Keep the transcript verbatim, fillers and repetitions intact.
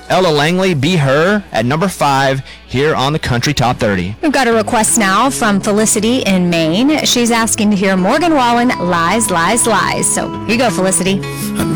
Ella Langley, Be Her, at number five here on the Country Top thirty. We've got a request now from Felicity in Maine. She's asking to hear Morgan Wallen, Lies, Lies, Lies. So here you go, Felicity.